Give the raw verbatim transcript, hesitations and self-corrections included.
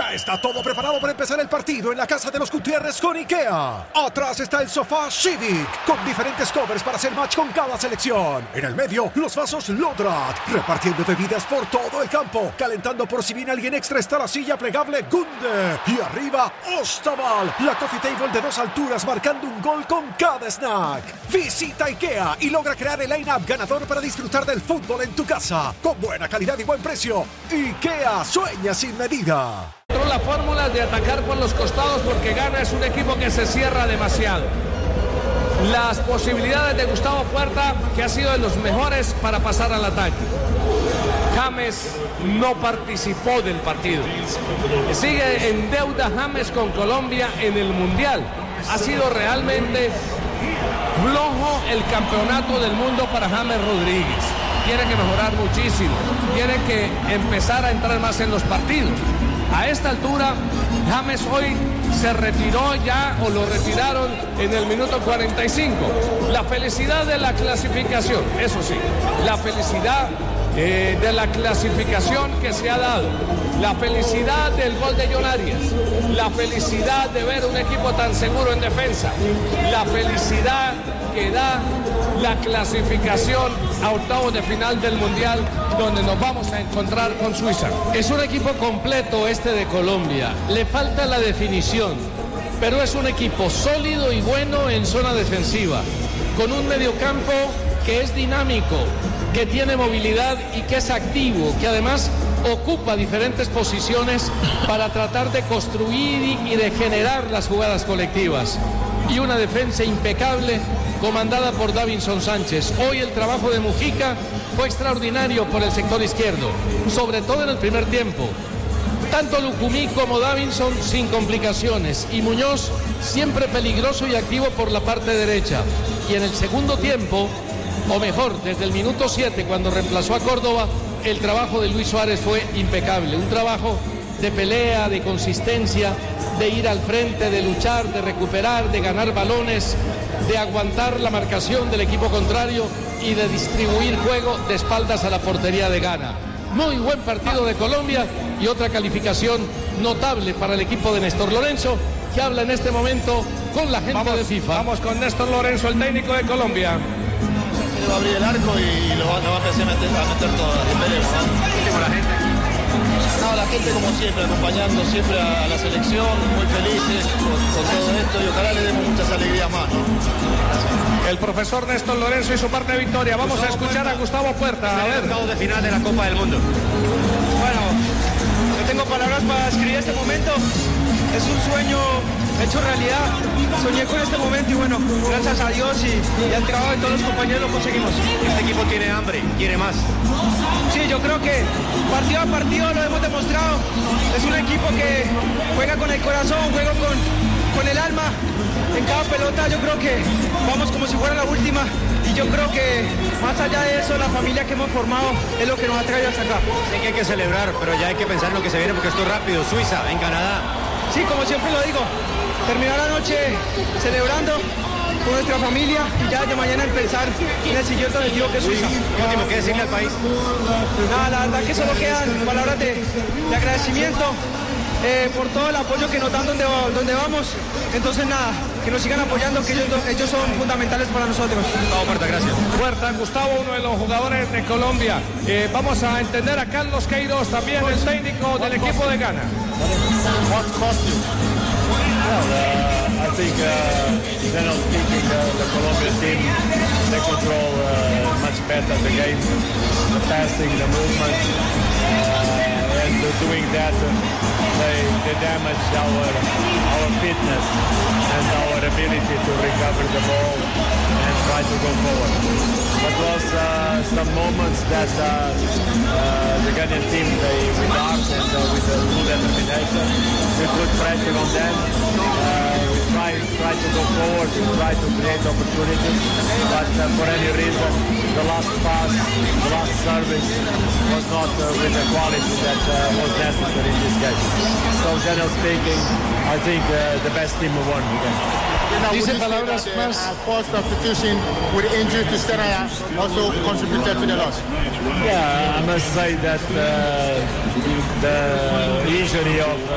Ya está todo preparado para empezar el partido en la casa de los Gutiérrez con IKEA. Atrás está el sofá Civic, con diferentes covers para hacer match con cada selección. En el medio, los vasos Lodrat, repartiendo bebidas por todo el campo. Calentando por si viene alguien extra está la silla plegable Gunde. Y arriba, Ostaval, la coffee table de dos alturas marcando un gol con cada snack. Visita IKEA y logra crear el line-up ganador para disfrutar del fútbol en tu casa. Con buena calidad y buen precio. IKEA sueña sin medida. La fórmula de atacar por los costados porque Ghana es un equipo que se cierra demasiado. Las posibilidades de Gustavo Puerta, que ha sido de los mejores para pasar al ataque. James no participó del partido. Sigue en deuda James con Colombia en el Mundial. Ha sido realmente flojo el campeonato del mundo para James Rodríguez. Tiene que mejorar muchísimo. Tiene que empezar a entrar más en los partidos. A esta altura, James hoy se retiró ya o lo retiraron en el minuto cuarenta y cinco. La felicidad de la clasificación, eso sí, la felicidad eh, de la clasificación que se ha dado, la felicidad del gol de John Arias, la felicidad de ver un equipo tan seguro en defensa, la felicidad que da la clasificación a octavos de final del Mundial, donde nos vamos a encontrar con Suiza. Es un equipo completo este de Colombia, le falta la definición, pero es un equipo sólido y bueno en zona defensiva, con un mediocampo que es dinámico, que tiene movilidad y que es activo, que además ocupa diferentes posiciones para tratar de construir y de generar las jugadas colectivas. Y una defensa impecable comandada por Davinson Sánchez. Hoy el trabajo de Mujica fue extraordinario por el sector izquierdo, sobre todo en el primer tiempo. Tanto Lucumí como Davinson sin complicaciones y Muñoz siempre peligroso y activo por la parte derecha. Y en el segundo tiempo, o mejor, desde el minuto siete cuando reemplazó a Córdoba, el trabajo de Luis Suárez fue impecable. Un trabajo de pelea, de consistencia, de ir al frente, de luchar, de recuperar, de ganar balones, de aguantar la marcación del equipo contrario y de distribuir juego de espaldas a la portería de Ghana. Muy buen partido de Colombia y otra calificación notable para el equipo de Néstor Lorenzo, que habla en este momento con la gente vamos, de FIFA. Vamos con Néstor Lorenzo, el técnico de Colombia. Se le va a abrir el arco y lo va, lo va a empezar a meter, a meter todo. Esperemos, ¿no? Con la gente. No, la gente como siempre, acompañando siempre a, a la selección, muy felices con, con todo esto y ojalá le demos muchas alegrías más, ¿no? El profesor Néstor Lorenzo y su parte de victoria. Vamos Gustavo a escuchar Puerta. a Gustavo Puerta. A ver. Octavos de final de la Copa del Mundo. Bueno, no tengo palabras para describir este momento. Es un sueño hecho realidad. Soñé con este momento y bueno, gracias a Dios y, y al trabajo de todos los compañeros lo conseguimos. Este equipo tiene hambre, quiere más. Sí, yo creo que partido a partido lo hemos demostrado. Es un equipo que juega con el corazón, juega con, con el alma. En cada pelota yo creo que vamos como si fuera la última. Y yo creo que más allá de eso, la familia que hemos formado es lo que nos ha traído hasta acá. Sé que hay que celebrar, pero ya hay que pensar en lo que se viene porque esto es rápido. Suiza, en Canadá. Sí, como siempre lo digo, terminar la noche celebrando con nuestra familia y ya de mañana empezar en el siguiente objetivo que es Suiza. Y último, ¿qué decirle al país? Nada, la verdad que solo quedan palabras de, de agradecimiento eh, por todo el apoyo que nos dan donde, donde vamos. Entonces nada, que nos sigan apoyando, que ellos, ellos son fundamentales para nosotros. Gustavo Puerta, gracias. Puerta, Gustavo, uno de los jugadores de Colombia. Eh, vamos a entender a Carlos Queiroz, también el técnico del equipo de Ghana. What's cost you? Well, uh, I think, uh, generally speaking, uh, the Colombian team, they control uh, much better the game, the passing, the movement, uh, and doing that, uh, they, they damage our, our fitness and our ability to recover the ball and try to go forward. But was uh, some moments that uh, uh, the Ghanaian team, they, with art and uh, with uh, full determination, we put pressure on them. Uh, we try, try to go forward, we try to create opportunities, but uh, for any reason, the last pass, the last service was not uh, with the quality that uh, was necessary in this game. So, generally speaking, I think uh, the best team won the game. Dice palabras más. First substitution with injury to Seraya also contributed to the loss. Yeah, I must say that uh, the injury of